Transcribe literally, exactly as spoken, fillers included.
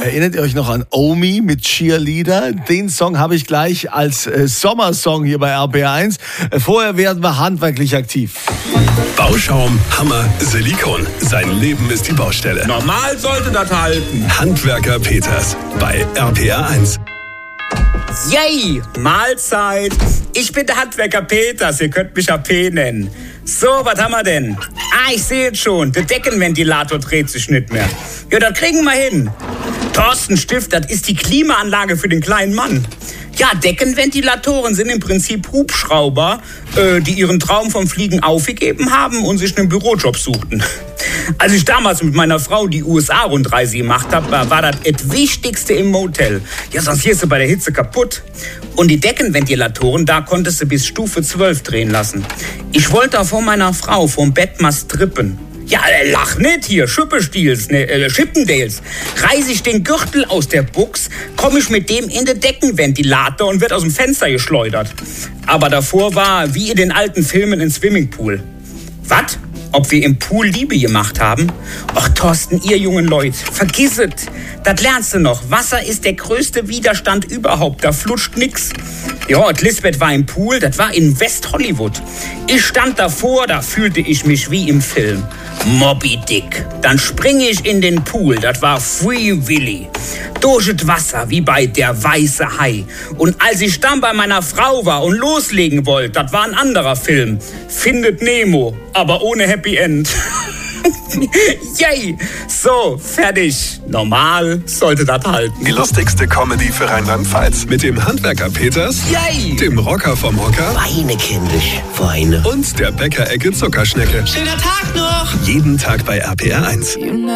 Erinnert ihr euch noch an Omi mit Cheerleader? Den Song habe ich gleich als äh, Sommersong hier bei R P R eins. Äh, vorher werden wir handwerklich aktiv. Bauschaum, Hammer, Silikon. Sein Leben ist die Baustelle. Normal sollte das halten. Handwerker Peters bei R P R eins. Yay, Mahlzeit. Ich bin der Handwerker Peters, ihr könnt mich A P nennen. So, was haben wir denn? Ah, ich sehe es schon, der Deckenventilator dreht sich nicht mehr. Ja, das kriegen wir hin. Thorsten Stift, das ist die Klimaanlage für den kleinen Mann. Ja, Deckenventilatoren sind im Prinzip Hubschrauber, äh, die ihren Traum vom Fliegen aufgegeben haben und sich einen Bürojob suchten. Als ich damals mit meiner Frau die U S A-Rundreise gemacht habe, war das das Wichtigste im Motel. Ja, sonst wirst du bei der Hitze kaputt. Und die Deckenventilatoren, da konntest du bis Stufe zwölf drehen lassen. Ich wollte da vor meiner Frau vom Bett mal strippen. Ja, lach nicht hier, Schippestiels, ne, äh, Chippendales. Reiß ich den Gürtel aus der Buchs, komme ich mit dem in den Deckenventilator und wird aus dem Fenster geschleudert. Aber davor war, wie in den alten Filmen, ein Swimmingpool. Was? Ob wir im Pool Liebe gemacht haben? Ach, Thorsten, ihr jungen Leute, vergiss es. Das lernst du noch. Wasser ist der größte Widerstand überhaupt. Da flutscht nix. Ja, und Lisbeth war im Pool, das war in West-Hollywood. Ich stand davor, da fühlte ich mich wie im Film. Moby Dick. Dann springe ich in den Pool, das war Free Willy. Durch das Wasser, wie bei Der weiße Hai. Und als ich dann bei meiner Frau war und loslegen wollte, das war ein anderer Film. Findet Nemo, aber ohne Happy End. Yay! So, fertig. Normal sollte das halten. Die lustigste Comedy für Rheinland-Pfalz. Mit dem Handwerker Peters, Yay! dem Rocker vom Hocker Weine, kindisch, Weine. und der Bäckerecke Zuckerschnecke. Schöner Tag noch! Jeden Tag bei R P R eins.